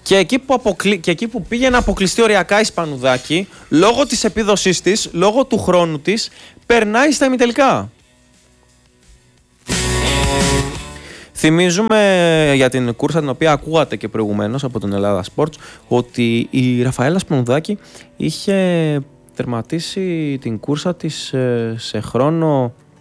Και εκεί που πήγε να αποκλειστεί οριακά η Σπανουδάκη, λόγω της επίδοσής της, λόγω του χρόνου της, περνάει στα ημιτελικά. Θυμίζουμε για την κούρσα την οποία ακούγατε και προηγουμένως από τον Ελλάδα Sports ότι η Ραφαέλα Σπανουδάκη είχε τερματίσει την κούρσα της σε χρόνο